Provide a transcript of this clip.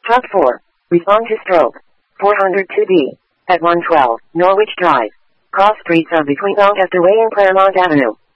Stop 4. Respond to stroke. 402B. At 112, Norwich Drive. Cross streets are between Doncaster Way and Claremont Avenue.